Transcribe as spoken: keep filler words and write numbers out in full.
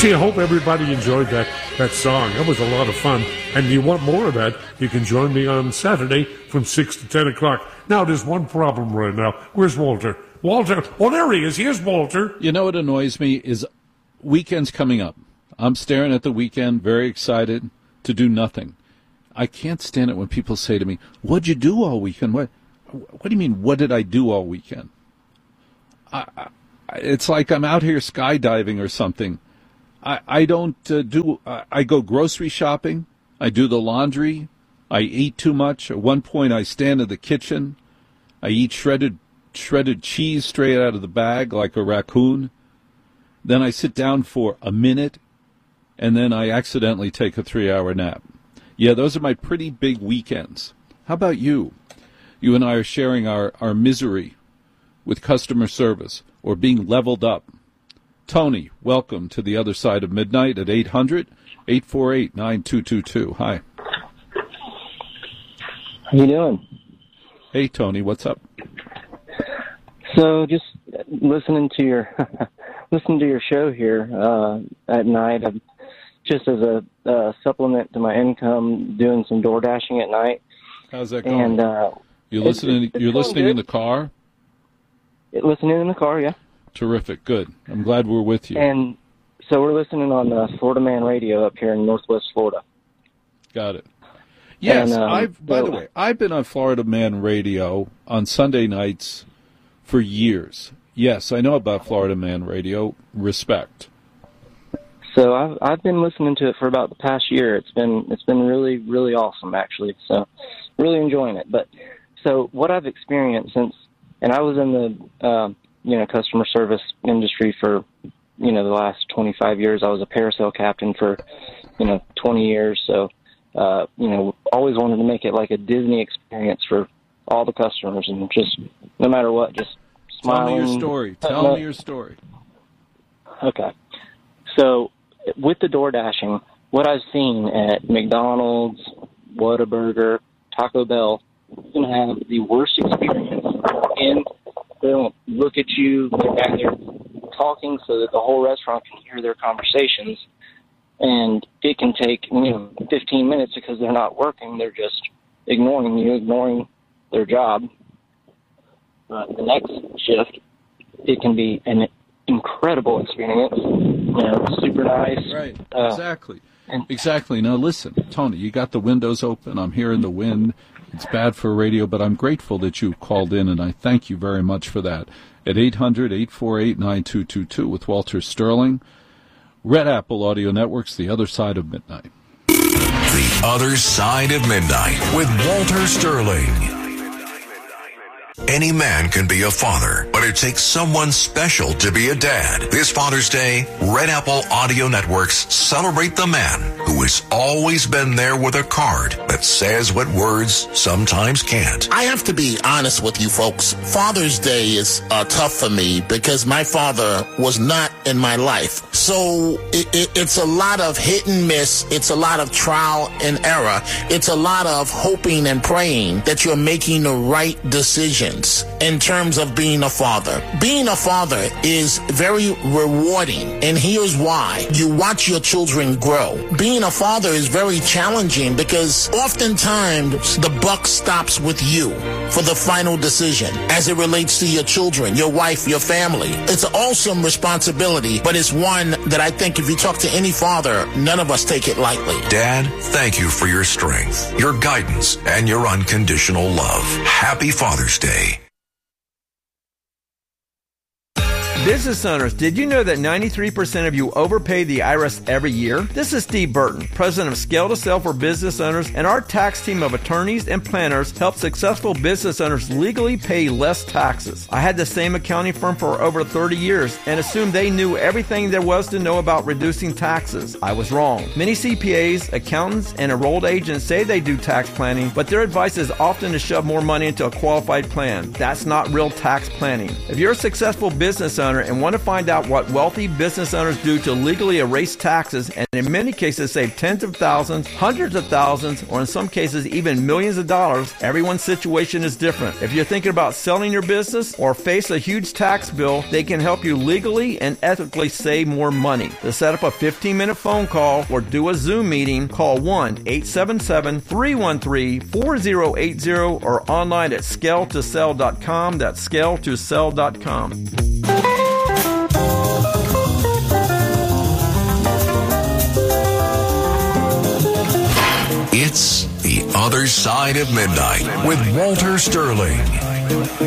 Gee, I hope everybody enjoyed that, that song. That was a lot of fun. And you want more of that, you can join me on Saturday from six to ten o'clock. Now, there's one problem right now. Where's Walter? Walter. Oh, there he is. Here's Walter. You know what annoys me is weekend's coming up. I'm staring at the weekend, very excited to do nothing. I can't stand it when people say to me, what'd you do all weekend? What What do you mean, what did I do all weekend? I, I, it's like I'm out here skydiving or something. I, I don't uh, do, uh, I go grocery shopping. I do the laundry. I eat too much. At one point, I stand in the kitchen. I eat shredded shredded cheese straight out of the bag like a raccoon. Then I sit down for a minute, and then I accidentally take a three-hour nap. Yeah, those are my pretty big weekends. How about you? You and I are sharing our, our misery with customer service or being leveled up. Tony, welcome to the other side of midnight at eight hundred, eight four eight, nine two two two. Hi. How you doing? Hey, Tony, what's up? So just listening to your listening to your show here uh, at night, I'm just as a uh, supplement to my income, doing some door dashing at night. How's that going? And uh, you're listening. It's, it's you're listening good. in the car. It, listening in the car, yeah. Terrific. Good. I'm glad we're with you. And so we're listening on uh, Florida Man Radio up here in Northwest Florida. Got it. Yes. And, um, I've. By so, the way, I've been on Florida Man Radio on Sunday nights for years. Yes, I know about Florida Man Radio. Respect. So I've I've been listening to it for about the past year. It's been it's been really really awesome actually. So really enjoying it. But so what I've experienced since, and I was in the uh, you know customer service industry for you know the last twenty-five years. I was a parasail captain for you know twenty years. So uh, you know always wanted to make it like a Disney experience for all the customers, and just no matter what, just smiling. Tell me your story. Tell me your story. Okay. So with the door dashing, what I've seen at McDonald's, Whataburger, Taco Bell, you can have the worst experience. And they don't look at you. They're back there talking so that the whole restaurant can hear their conversations. And it can take, you know, fifteen minutes because they're not working. They're just ignoring you, ignoring their job. But the next shift, it can be an incredible experience. You know, super nice. Right. Uh, exactly. and- Exactly. Now listen, Tony, you got the windows open. I'm hearing the wind. It's bad for radio, but I'm grateful that you called in, and I thank you very much for that. At eight hundred, eight four eight, nine two two two with Walter Sterling. Red Apple Audio Network's The Other Side of Midnight. The Other Side of Midnight with Walter Sterling. Any man can be a father, but it takes someone special to be a dad. This Father's Day, Red Apple Audio Networks celebrate the man who has always been there with a card that says what words sometimes can't. I have to be honest with you folks. Father's Day is uh, tough for me because my father was not in my life. So it, it, it's a lot of hit and miss. It's a lot of trial and error. It's a lot of hoping and praying that you're making the right decision in terms of being a father. Being a father is very rewarding, and here's why. You watch your children grow. Being a father is very challenging because oftentimes the buck stops with you for the final decision as it relates to your children, your wife, your family. It's an awesome responsibility, but it's one that I think if you talk to any father, none of us take it lightly. Dad, thank you for your strength, your guidance, and your unconditional love. Happy Father's Day. Business owners, did you know that ninety-three percent of you overpay the I R S every year? This is Steve Burton, president of Scale to Sell for Business Owners, and our tax team of attorneys and planners help successful business owners legally pay less taxes. I had the same accounting firm for over thirty years and assumed they knew everything there was to know about reducing taxes. I was wrong. Many C P As, accountants, and enrolled agents say they do tax planning, but their advice is often to shove more money into a qualified plan. That's not real tax planning. If you're a successful business owner, owner and want to find out what wealthy business owners do to legally erase taxes and in many cases save tens of thousands, hundreds of thousands, or in some cases even millions of dollars, everyone's situation is different. If you're thinking about selling your business or face a huge tax bill, they can help you legally and ethically save more money. To set up a fifteen-minute phone call or do a Zoom meeting, call one eight seven seven, three one three, four zero eight zero or online at scale to sell dot com. That's scale to sell dot com. It's The Other Side of Midnight with Walter Sterling.